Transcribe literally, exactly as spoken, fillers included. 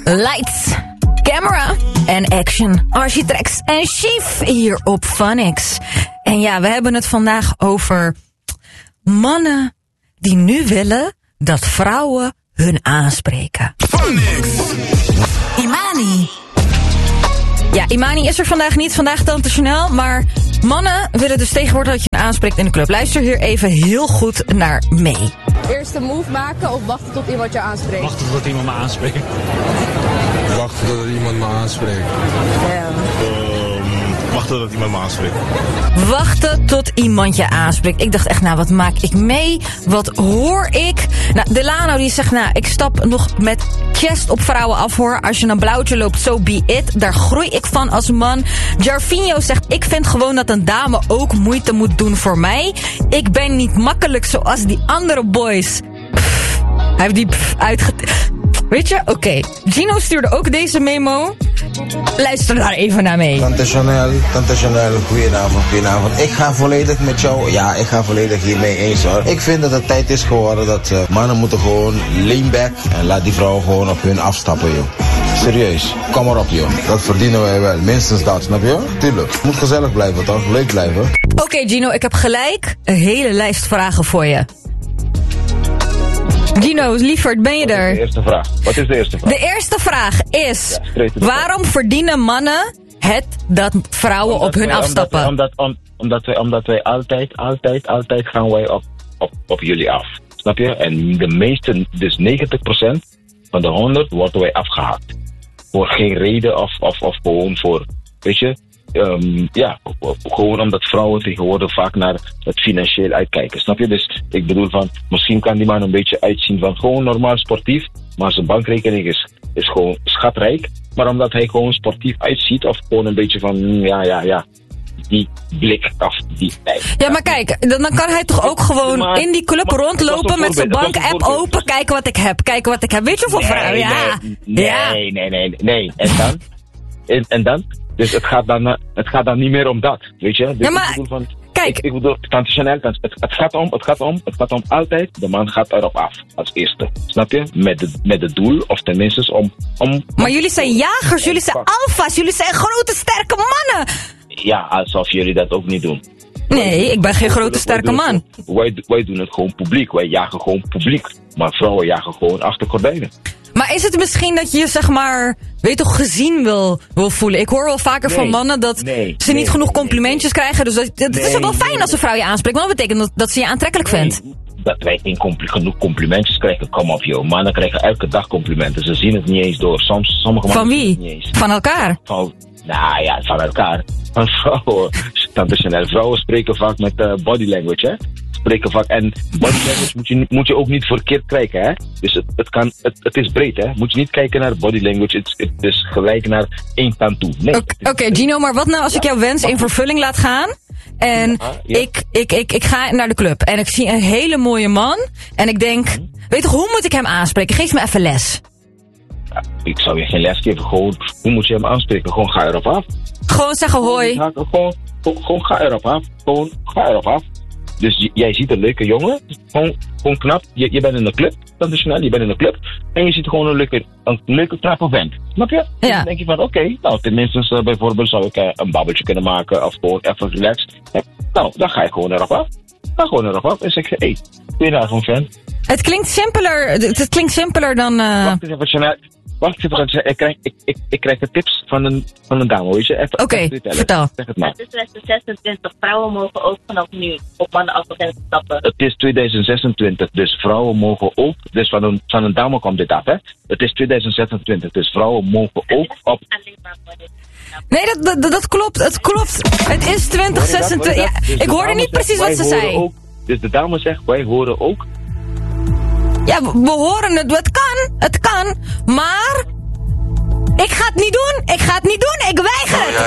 Lights, camera en action. Architects en Chief hier op Phonics. En ja, we hebben het vandaag over mannen die nu willen dat vrouwen hun aanspreken. Phonics! Imani. Ja, Imani is er vandaag niet, vandaag Tante Chanel, maar mannen willen dus tegenwoordig dat je hen aanspreekt in de club. Luister hier even heel goed naar mee. Eerst een move maken of wachten tot iemand je aanspreekt? Wachten tot iemand me aanspreekt. Wachten tot iemand me aanspreekt. Ja. Um, wachten tot iemand me aanspreekt. Wachten tot iemand je aanspreekt. Ik dacht echt, nou, wat maak ik mee? Wat hoor ik? Nou, Delano die zegt, nou, ik stap nog met chest op vrouwen af, hoor. Als je een blauwtje loopt, so be it. Daar groei ik van als man. Jarvinho zegt, ik vind gewoon dat een dame ook moeite moet doen voor mij. Ik ben niet makkelijk zoals die andere boys. Pff, hij heeft die pff uitge... Weet je? Oké. Okay. Gino stuurde ook deze memo. Luister daar even naar mee. Tante Chanel, Tante Chanel, goedenavond, goedenavond. Ik ga volledig met jou, ja, ik ga volledig hiermee eens, hoor. Ik vind dat het tijd is geworden dat uh, mannen moeten gewoon lean back en laat die vrouwen gewoon op hun afstappen, joh. Serieus, kom maar op, joh. Dat verdienen wij wel, minstens dat, snap je? Tuurlijk, het moet gezellig blijven, toch? Leuk blijven. Oké, okay, Gino, ik heb gelijk een hele lijst vragen voor je. Gino, lieverd, ben je er? Wat is de eerste vraag? Wat is de eerste vraag? De eerste vraag is, ja, waarom verdienen mannen het dat vrouwen omdat op hun wij, afstappen? Omdat, omdat, om, omdat, wij, omdat wij altijd, altijd, altijd gaan wij op, op, op jullie af. Snap je? En de meeste, dus negentig procent van de honderd worden wij afgehaakt. Voor geen reden of, of, of gewoon voor, weet je... Um, ja, gewoon omdat vrouwen tegenwoordig vaak naar het financieel uitkijken. Snap je? Dus ik bedoel van, misschien kan die man een beetje uitzien van gewoon normaal sportief, maar zijn bankrekening is, is gewoon schatrijk. Maar omdat hij gewoon sportief uitziet of gewoon een beetje van, ja, ja, ja, die blik of die... Nee, ja, maar kijk, dan, dan kan hij toch ook gewoon maar, in die club maar, rondlopen met zijn bank-app open, kijken wat ik heb, kijken wat ik heb. Weet je hoeveel nee, vrouwen? Ja. Nee, ja. nee, nee, nee, nee. En dan? En, en dan? Dus het gaat, dan, het gaat dan niet meer om dat, weet je? Dus ja, maar, ik bedoel van, kijk... Ik, ik bedoel, Tante Chanel, het, het gaat om, het gaat om, het gaat om altijd, de man gaat erop af, als eerste. Snap je? Met het met de doel, of tenminste om... om maar jullie zijn jagers, jullie zijn alfa's, jullie zijn grote, sterke mannen! Ja, alsof jullie dat ook niet doen. Nee, ik ben geen grote, sterke man. Wij, wij doen het gewoon publiek, wij jagen gewoon publiek. Maar vrouwen jagen gewoon achter gordijnen. Maar is het misschien dat je, zeg maar, weet toch, gezien wil, wil voelen? Ik hoor wel vaker nee, van mannen dat nee, ze niet nee, genoeg complimentjes nee, krijgen. Dus dat, het nee, is wel fijn nee, als een vrouw je aanspreekt. Maar dat betekent dat, dat ze je aantrekkelijk nee, vindt. Dat wij geen compli- genoeg complimentjes krijgen. Kom op, joh. Mannen krijgen elke dag complimenten. Ze zien het niet eens door. Soms, sommige mannen van wie? Zien het niet eens. Van elkaar? Van, nou ja, van elkaar. Van vrouwen. Tante Chanel. Vrouwen spreken vaak met uh, body language, hè. Spreken vaak. En body language moet je, moet je ook niet verkeerd kijken, hè. Dus het, het, kan, het, het is breed, hè. Moet je niet kijken naar body language. Het, het is gelijk naar één kant toe. Nee. Oké, okay, okay, Gino, maar wat nou als ja, ik jouw wens in vervulling laat gaan? En ja, ja. Ik, ik, ik, ik ga naar de club en ik zie een hele mooie man. En ik denk, hm? weet je, hoe moet ik hem aanspreken? Geef me even les. Ja, ik zou je geen les geven. Gewoon, hoe moet je hem aanspreken? Gewoon ga erop af. Gewoon zeggen hoi. Gewoon, gewoon, gewoon, gewoon ga erop af. Gewoon ga erop af. Dus jij ziet een leuke jongen, gewoon, gewoon knap. Je, je bent in een club, dat is snel, je bent in een club. En je ziet gewoon een leuke, een leuke knappe vent. Snap je? Ja. Dus dan denk je van, oké, okay, nou tenminste uh, bijvoorbeeld zou ik uh, een babbeltje kunnen maken of gewoon even relaxed. Ja, nou, dan ga je gewoon erop af. Ga gewoon erop af en zeg je, hé, hey, goedenavond vent. Het klinkt simpeler, het klinkt simpeler dan... Uh... Wacht eens even, Chanel. Wacht even, ik krijg, ik, ik, ik krijg de tips van een, van een dame, weet je. Oké, okay, vertel. Zeg het maar. Het is twintig zesentwintig, vrouwen mogen ook vanaf nu op mannen af beginnen stappen. Het is twintig zesentwintig, dus vrouwen mogen ook, dus van een, van een dame komt dit af, hè. Het is twintig zesentwintig, dus vrouwen mogen ook op... Nee, dat, dat, dat klopt, het klopt. Het is twintig zesentwintig, ja, dus ik hoorde niet precies zegt, wat ze zei. Ook, dus de dame zegt, wij horen ook... Ja, we, we horen het, het kan, het kan, maar ik ga het niet doen, ik ga het niet doen, ik weiger het.